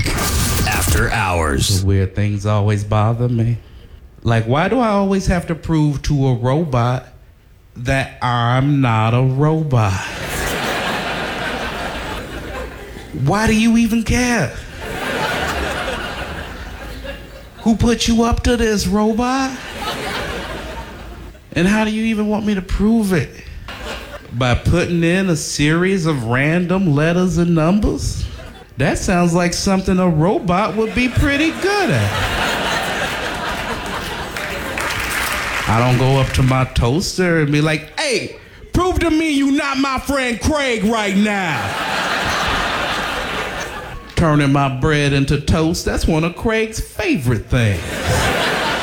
After Hours. The weird things always bother me. Like, why do I always have to prove to a robot that I'm not a robot? Why do you even care? Who put you up to this, robot? And how do you even want me to prove it? By putting in a series of random letters and numbers? That sounds like something a robot would be pretty good at. I don't go up to my toaster and be like, hey, prove to me you not my friend Craig right now. Turning my bread into toast, that's one of Craig's favorite things.